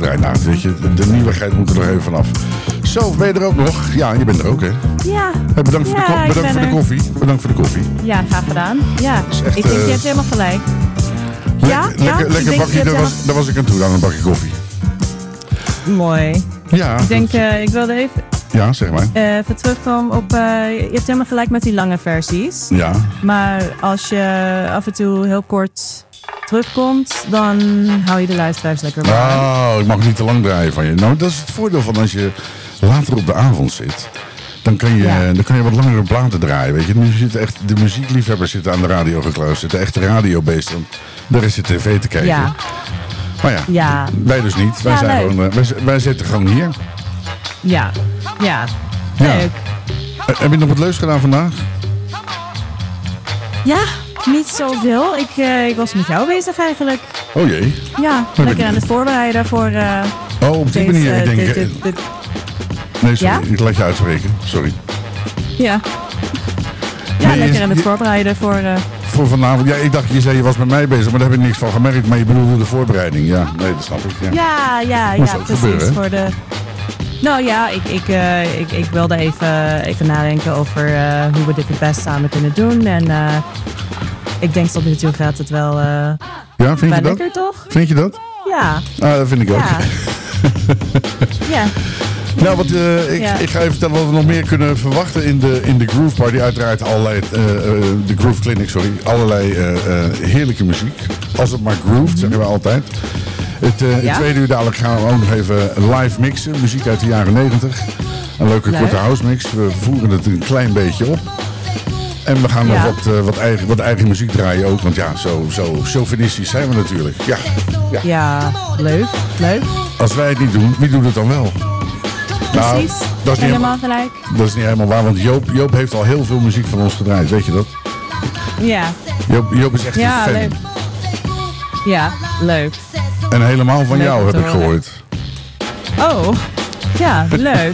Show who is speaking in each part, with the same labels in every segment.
Speaker 1: gedraaid. Nou, weet je, de nieuwigheid moet er nog even vanaf. Zo, ben je er ook nog? Ja, je bent er ook, hè?
Speaker 2: Ja.
Speaker 1: Hey, bedankt voor de koffie. Bedankt voor de koffie.
Speaker 2: Ja, graag gedaan. Ja,
Speaker 1: echt,
Speaker 2: ik denk je hebt helemaal gelijk.
Speaker 1: Lekker bakje, daar was ik aan toe, aan een bakje koffie.
Speaker 2: Mooi.
Speaker 1: Ja.
Speaker 2: Ik wilde even...
Speaker 1: Ja, zeg maar.
Speaker 2: Even terugkomen op... je hebt helemaal gelijk met die lange versies.
Speaker 1: Ja.
Speaker 2: Maar als je af en toe heel kort terugkomt, dan hou je de luisteraars lekker warm.
Speaker 1: Oh, ik mag niet te lang draaien van je. Nou, dat is het voordeel van als je later op de avond zit. Dan kan je wat langere platen draaien. Weet je, nu zitten echt de muziekliefhebbers zitten aan de radio gekluisterd. De echte radiobeesten. Daar is de tv te kijken.
Speaker 2: Ja.
Speaker 1: Maar ja, wij dus niet. Wij zitten gewoon hier.
Speaker 2: Ja, leuk.
Speaker 1: Heb je nog wat leuks gedaan vandaag?
Speaker 2: Ja, niet zoveel. Ik was met jou bezig eigenlijk.
Speaker 1: Oh jee.
Speaker 2: Ja, lekker aan het voorbereiden voor...
Speaker 1: op die manier. Ik denk... Nee, sorry. Ik laat je uitspreken. Sorry.
Speaker 2: Ja. Ja, nee, lekker aan het voorbereiden voor...
Speaker 1: Voor vanavond. Ja, ik dacht, je was met mij bezig, maar daar heb ik niks van gemerkt. Maar je bedoelde de voorbereiding. Ja, nee, dat snap ik.
Speaker 2: Ja, precies.
Speaker 1: Gebeuren,
Speaker 2: voor de... Nou ja, ik wilde even nadenken over hoe we dit het best samen kunnen doen. En ik denk tot nu toe gaat het wel
Speaker 1: ja, vind je dat?
Speaker 2: lekker, toch?
Speaker 1: Vind je dat?
Speaker 2: Ja.
Speaker 1: Dat vind ik ook.
Speaker 2: Ja.
Speaker 1: Nou, ik ga even vertellen wat we nog meer kunnen verwachten in de Groove Party. Uiteraard de Groove Clinic, sorry. Allerlei heerlijke muziek. Als het maar grooved, zeggen we altijd. Het tweede uur dadelijk gaan we ook nog even live mixen. Muziek uit de jaren 90. Een leuke korte house mix. We voeren het een klein beetje op. En we gaan nog wat eigen muziek draaien ook. Want ja, zo chauvinistisch zijn we natuurlijk.
Speaker 2: Ja, leuk.
Speaker 1: Als wij het niet doen, wie doet het dan wel?
Speaker 2: Precies,
Speaker 1: dat is
Speaker 2: helemaal gelijk.
Speaker 1: Dat is niet helemaal waar, want Joop heeft al heel veel muziek van ons gedraaid, weet je dat?
Speaker 2: Ja.
Speaker 1: Joop is echt een fan.
Speaker 2: Leuk. Ja, leuk.
Speaker 1: En helemaal van
Speaker 2: leuk
Speaker 1: jou heb ik gehoord.
Speaker 2: Oh, ja, leuk.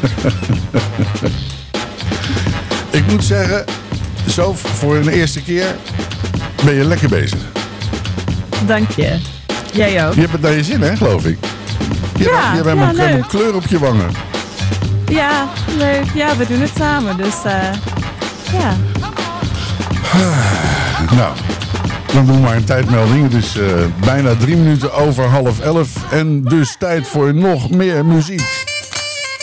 Speaker 1: Ik moet zeggen, zo voor een eerste keer ben je lekker bezig.
Speaker 2: Dank je. Jij ook.
Speaker 1: Je hebt het naar je zin, hè, geloof ik. Je hebt helemaal kleur op je wangen.
Speaker 2: Ja, leuk. Ja, we doen het samen, dus ja.
Speaker 1: Nou, dan doen we maar een tijdmelding. Het is bijna 3 minuten over 10:30 en dus tijd voor nog meer muziek.